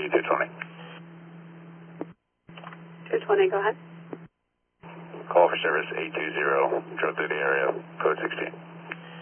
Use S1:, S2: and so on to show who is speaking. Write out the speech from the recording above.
S1: 220.
S2: 220, go ahead.
S1: Call for service 820, drove through the area, code 16.